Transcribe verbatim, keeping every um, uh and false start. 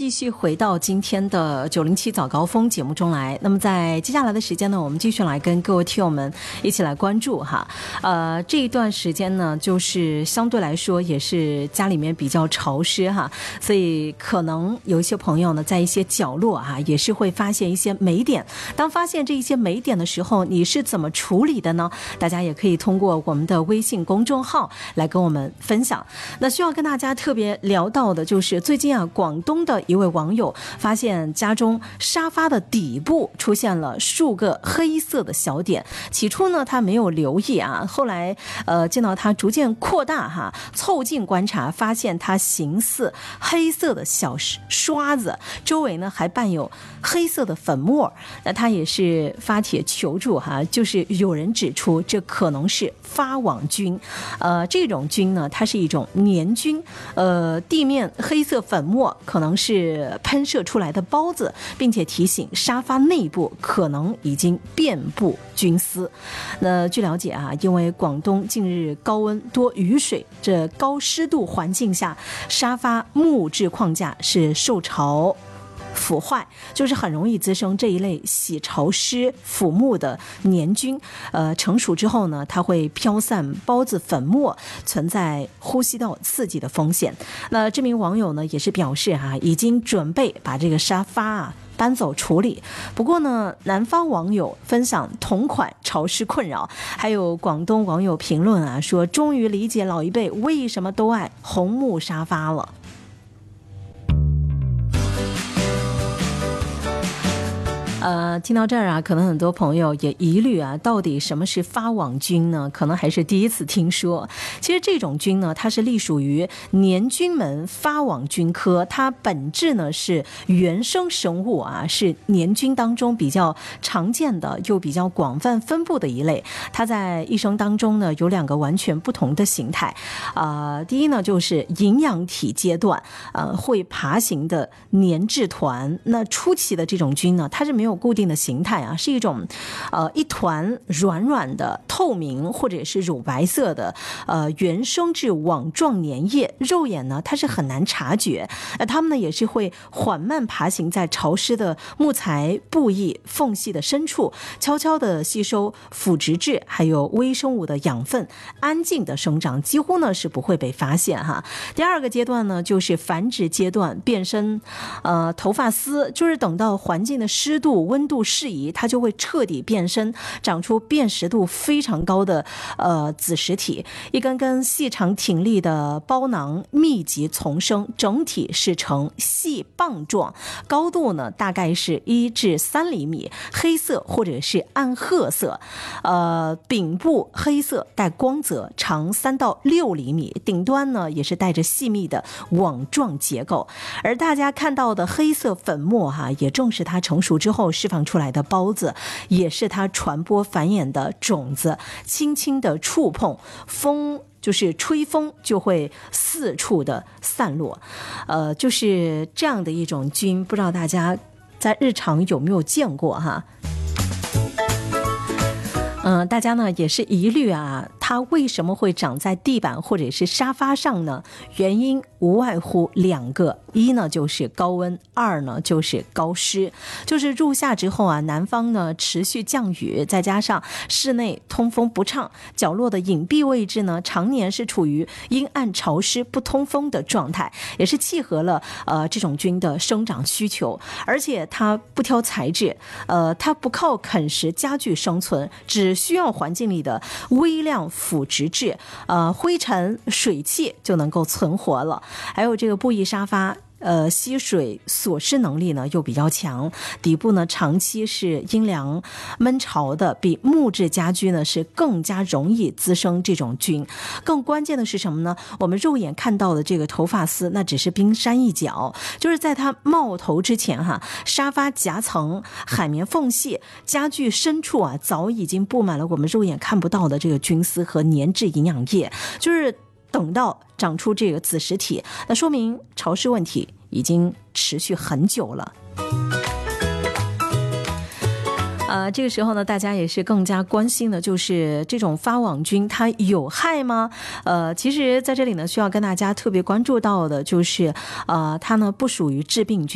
继续回到今天的九零七早高峰节目中来。那么在接下来的时间呢，我们继续来跟各位听友们一起来关注哈。呃，这一段时间呢，就是相对来说也是家里面比较潮湿哈，所以可能有一些朋友呢，在一些角落哈，也是会发现一些霉点。当发现这一些霉点的时候，你是怎么处理的呢？大家也可以通过我们的微信公众号来跟我们分享。那需要跟大家特别聊到的就是最近啊，广东的一位网友发现家中沙发的底部出现了数个黑色的小点。起初呢，他没有留意啊，后来呃见到它逐渐扩大哈，凑近观察，发现它形似黑色的小刷子，周围呢还伴有黑色的粉末。那他也是发帖求助哈，就是有人指出这可能是发网菌。呃，这种菌呢，它是一种黏菌，呃，地面黑色粉末可能是喷射出来的孢子，并且提醒沙发内部可能已经遍布菌丝。那据了解啊，因为广东近日高温多雨水，这高湿度环境下，沙发木质框架是受潮腐坏，就是很容易滋生这一类喜潮湿腐木的黏菌。呃，成熟之后呢，它会飘散孢子粉末，存在呼吸道刺激的风险。那这名网友呢，也是表示啊，已经准备把这个沙发啊搬走处理。不过呢，南方网友分享同款潮湿困扰，还有广东网友评论啊，说终于理解老一辈为什么都爱红木沙发了。呃，听到这儿啊，可能很多朋友也疑虑啊，到底什么是发网菌呢？可能还是第一次听说。其实这种菌呢，它是隶属于黏菌门发网菌科，它本质呢是原生生物啊，是黏菌当中比较常见的又比较广泛分布的一类。它在一生当中呢，有两个完全不同的形态。啊、呃，第一呢就是营养体阶段，呃，会爬行的黏质团。那初期的这种菌呢，它是没有固定的形态啊，是一种呃一团软软的透明或者是乳白色的呃原生质网状粘液，肉眼呢它是很难察觉。那它们呢也是会缓慢爬行在潮湿的木材布艺缝隙的深处，悄悄地吸收腐殖质还有微生物的养分，安静的生长，几乎呢是不会被发现哈。第二个阶段呢就是繁殖阶段，变身呃头发丝，就是等到环境的湿度温度适宜，它就会彻底变身，长出辨识度非常高的呃子实体，一根根细长挺立的包囊密集丛生，整体是呈细棒状，高度呢大概是一至三厘米，黑色或者是暗褐色，呃柄部黑色带光泽，长三到六厘米，顶端呢也是带着细密的网状结构。而大家看到的黑色粉末哈、啊，也正是它成熟之后释放出来的孢子，也是它传播繁衍的种子。轻轻的触碰，风就是吹风就会四处的散落，呃，就是这样的一种菌，不知道大家在日常有没有见过哈？嗯、呃，大家呢也是疑虑啊，它为什么会长在地板或者是沙发上呢？原因无外乎两个，一呢就是高温，二呢就是高湿。就是入夏之后啊，南方呢持续降雨，再加上室内通风不畅，角落的隐蔽位置呢常年是处于阴暗潮湿不通风的状态，也是契合了呃这种菌的生长需求。而且它不挑材质，呃它不靠啃食家具生存，只需要环境里的微量腐殖质，呃灰尘水汽就能够存活了。还有这个布艺沙发，呃，吸水锁湿能力呢又比较强，底部呢长期是阴凉闷潮的，比木质家居呢是更加容易滋生这种菌。更关键的是什么呢？我们肉眼看到的这个头发丝，那只是冰山一角，就是在它冒头之前哈，沙发夹层、海绵缝隙、家具深处啊，早已经布满了我们肉眼看不到的这个菌丝和粘质营养液，就是等到长出这个子实体，那说明潮湿问题已经持续很久了。呃，这个时候呢，大家也是更加关心的，就是这种发网菌它有害吗？呃，其实在这里呢，需要跟大家特别关注到的就是，呃，它呢不属于致病菌。